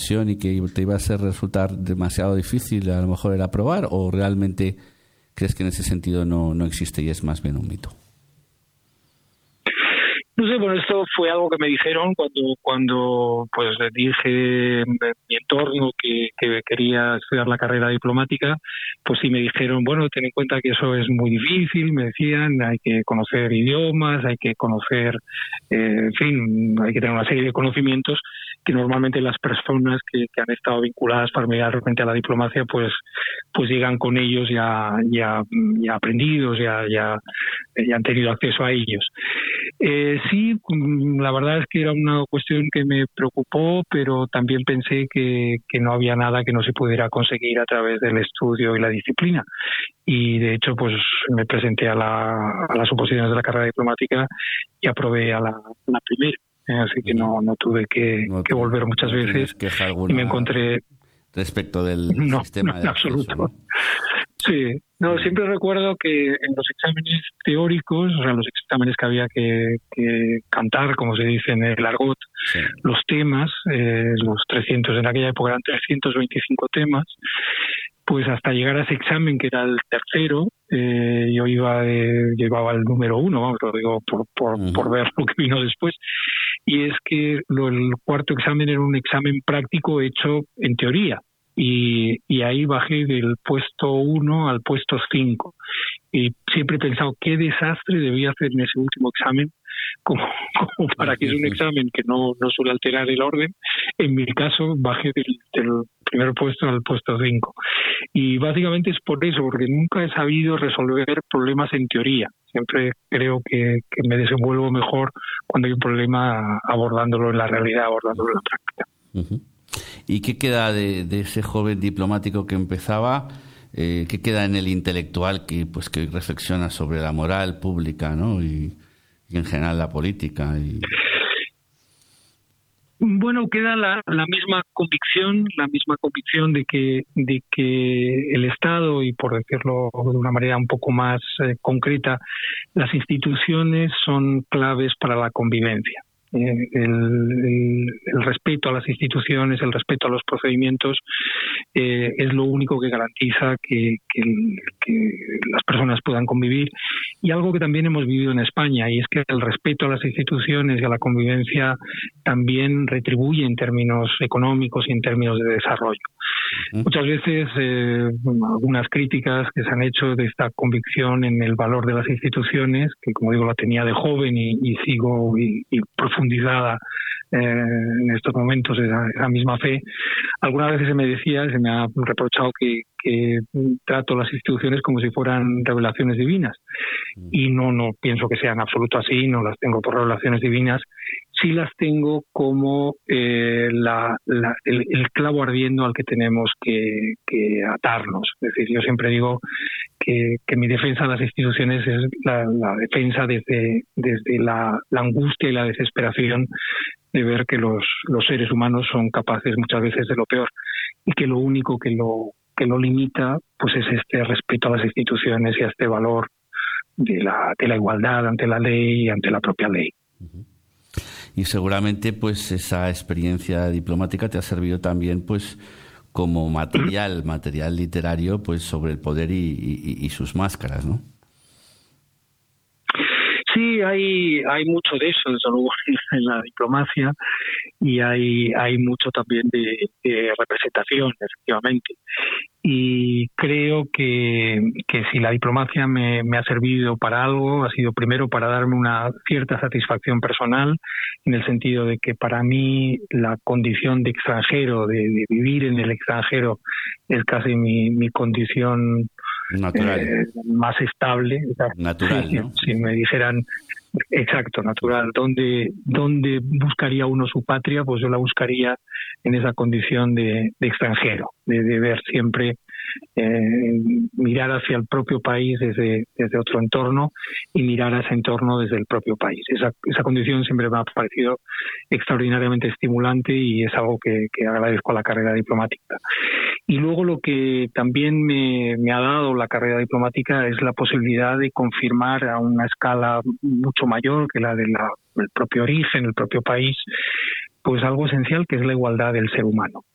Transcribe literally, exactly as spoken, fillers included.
profesión y que te iba a ser resultar demasiado difícil a lo mejor el aprobar, o realmente crees que en ese sentido no, no existe y es más bien un mito? No sé, bueno, esto fue algo que me dijeron cuando cuando pues dije en mi entorno que, que quería estudiar la carrera diplomática. Pues sí me dijeron, bueno, ten en cuenta que eso es muy difícil, me decían, hay que conocer idiomas, hay que conocer, eh, en fin, hay que tener una serie de conocimientos que normalmente las personas que, que han estado vinculadas familiarmente a la diplomacia pues pues llegan con ellos ya ya, ya aprendidos, ya, ya, ya han tenido acceso a ellos. Eh, sí, la verdad es que era una cuestión que me preocupó, pero también pensé que, que no había nada que no se pudiera conseguir a través del estudio y la disciplina. Y de hecho, pues me presenté a, la, a las oposiciones de la carrera diplomática y aprobé a la, a la primera. Así que no, no tuve que, no, que volver muchas no veces queja alguna y me encontré respecto del no, sistema no, de en acceso, absoluto. ¿no? Sí, no, siempre recuerdo que en los exámenes teóricos, o sea, los exámenes que había que, que cantar, como se dice en el argot, sí. los temas, eh, los trescientos, en aquella época eran trescientos veinticinco temas, pues hasta llegar a ese examen, que era el tercero, eh, yo iba de, llevaba el número uno, vamos, lo digo por, por, uh-huh. por ver lo que vino después. Y es que lo, el cuarto examen era un examen práctico hecho en teoría. Y, y ahí bajé del puesto uno al puesto cinco. Y siempre he pensado qué desastre debía hacer en ese último examen, como, como para que es un examen que no, no suele alterar el orden. En mi caso, bajé del, del primer puesto al puesto cinco. Y básicamente es por eso, porque nunca he sabido resolver problemas en teoría. Siempre creo que, que me desenvuelvo mejor cuando hay un problema abordándolo en la realidad, abordándolo en la práctica. Uh-huh. ¿Y qué queda de, de ese joven diplomático que empezaba? Eh, ¿Qué queda en el intelectual que pues que reflexiona sobre la moral pública, ¿no? y, y en general la política? Y... Bueno, queda la, la misma convicción, la misma convicción de que de que el Estado, y por decirlo de una manera un poco más eh, concreta, las instituciones son claves para la convivencia. El, el, el respeto a las instituciones, el respeto a los procedimientos eh, es lo único que garantiza que, que, que las personas puedan convivir. Y algo que también hemos vivido en España, y es que el respeto a las instituciones y a la convivencia también retribuye en términos económicos y en términos de desarrollo. Uh-huh. Muchas veces eh, algunas críticas que se han hecho de esta convicción en el valor de las instituciones, que como digo la tenía de joven y, y sigo y, y profundizada eh, en estos momentos esa, esa misma fe. Algunas veces se me decía, se me ha reprochado que, que trato las instituciones como si fueran revelaciones divinas. Y no, no pienso que sea en absoluto así, no las tengo por revelaciones divinas, sí las tengo como eh, la, la, el, el clavo ardiendo al que tenemos que, que atarnos. Es decir, yo siempre digo que, que mi defensa de las instituciones es la, la defensa desde, desde la, la angustia y la desesperación de ver que los, los seres humanos son capaces muchas veces de lo peor y que lo único que lo, que lo limita pues es este respeto a las instituciones y a este valor de la, de la igualdad ante la ley y ante la propia ley. Uh-huh. Y seguramente pues esa experiencia diplomática te ha servido también pues como material, material literario pues sobre el poder y, y, y sus máscaras, ¿no? Sí, hay hay mucho de eso, desde luego, en la diplomacia, y hay hay mucho también de, de representación, efectivamente. Y creo que, que si la diplomacia me, me ha servido para algo, ha sido primero para darme una cierta satisfacción personal, en el sentido de que para mí la condición de extranjero, de, de vivir en el extranjero, es casi mi, mi condición natural. Eh, más estable. Natural, ¿no? Si me dijeran, exacto, natural, ¿dónde, dónde buscaría uno su patria? Pues yo la buscaría en esa condición de, de extranjero, de, de ver siempre, eh, mirar hacia el propio país desde, desde otro entorno y mirar a ese entorno desde el propio país. Esa, esa condición siempre me ha parecido extraordinariamente estimulante y es algo que, que agradezco a la carrera diplomática. Y luego lo que también me, me ha dado la carrera diplomática es la posibilidad de confirmar a una escala mucho mayor que la del de propio origen, el propio país, pues algo esencial que es la igualdad del ser humano.